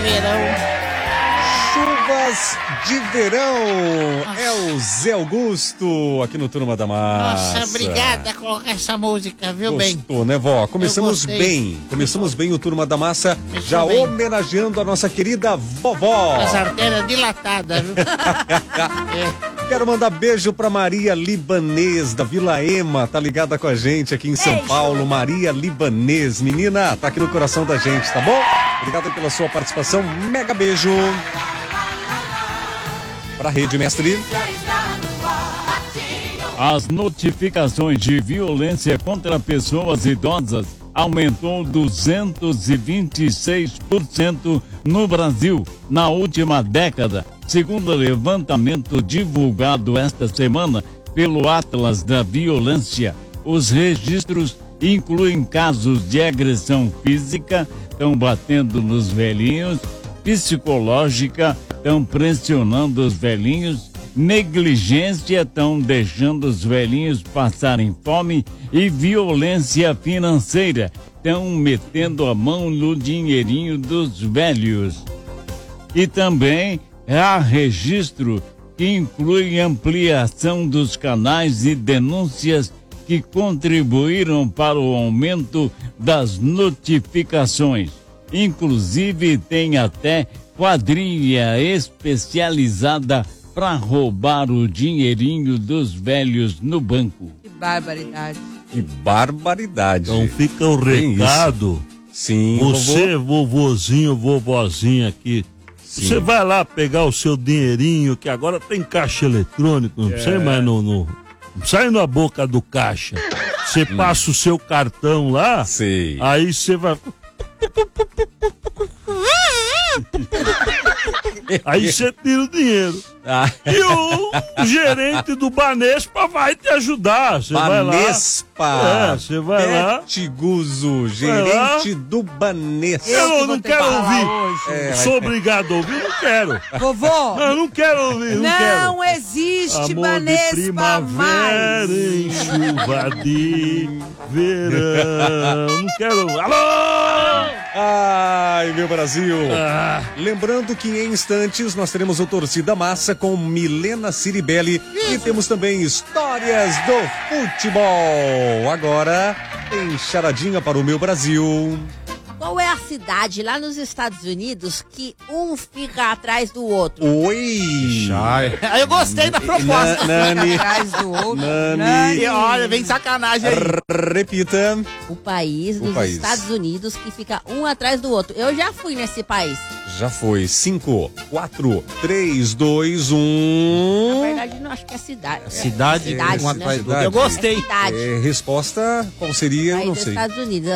verão. Chuvas de verão. Nossa. É o Zé Augusto aqui no Turma da Massa. Nossa, obrigada por colocar essa música, viu, bem? Gostou, né, vó? Começamos gostei. bem. Começamos bem o Turma da Massa, Começou já bem. homenageando a nossa querida vovó. As artérias dilatadas, viu? Quero mandar beijo pra Maria Libanês, da Vila Ema, tá ligada com a gente aqui em São Paulo. Maria Libanês, menina, tá aqui no coração da gente, tá bom? Obrigado pela sua participação, mega beijo. Pra Rede Mestre. As notificações de violência contra pessoas idosas aumentou 226% no Brasil na última década, segundo o levantamento divulgado esta semana pelo Atlas da Violência. Os registros incluem casos de agressão física, estão batendo nos velhinhos, psicológica, estão pressionando os velhinhos, negligência, estão deixando os velhinhos passarem fome e violência financeira, estão metendo a mão no dinheirinho dos velhos. E também há registro que inclui ampliação dos canais e denúncias que contribuíram para o aumento das notificações. Inclusive tem até quadrilha especializada para roubar o dinheirinho dos velhos no banco. Que barbaridade. Que barbaridade. Então fica o recado. Sim, Você, vovozinho, vovozinha aqui, Sim. você vai lá pegar o seu dinheirinho, que agora tem caixa eletrônico, não precisa ir mais não sai na boca do caixa. Você passa o seu cartão lá, Sei. aí você vai... Aí você tira o dinheiro. E o gerente do Banespa vai te ajudar. Você vai lá. Banespa. Você vai lá. Bete Guzzo, gerente do Banespa. Eu não quero ouvir. Sou vai- obrigado a ouvir, não quero. Vovô, Eu não quero ouvir, não quero. não existe Amor de Banespa primavera mais. em chuva de verão. Não quero. Alô! Ai, meu Brasil. Ah, Lembrando que em instantes nós teremos o Torcida Massa com Milena Ciribelli e temos também histórias do futebol. Agora tem charadinha para o meu Brasil. Qual é a cidade lá nos Estados Unidos que um fica atrás do outro? Oi. Eu gostei da proposta. Nani. Atrás do outro. Nani. E olha, vem sacanagem aí. Repita. O país dos país. Estados Unidos que fica um atrás do outro. Eu já fui nesse país. Já foi. 5, 4, 3, 2, Na 1. verdade, não acho que é cidade. Cidade, cidade, um né? atrás do outro. Eu gostei. É cidade. Resposta, qual seria? Eu País não dos sei. Estados Unidos.